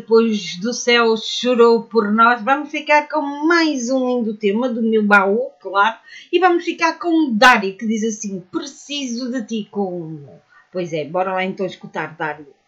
depois do céu chorou por nós. Vamos ficar com mais um lindo tema do meu baú, claro. E vamos ficar com o Dário, que diz assim: preciso de ti com... Pois é, bora lá então escutar, Dário.